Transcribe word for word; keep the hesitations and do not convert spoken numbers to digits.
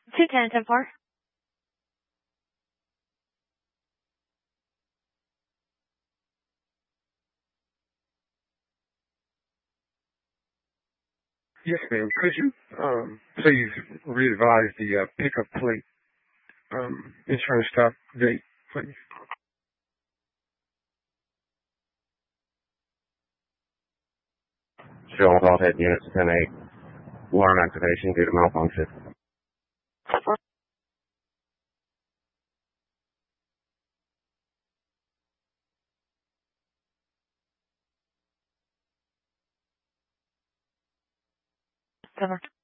two ten ten four. Yes, ma'am. Could you um, please re-advise the uh, pickup plate um, insurance stop date, please? Showing all head units ten eight. Alarm activation due to malfunction. Seven.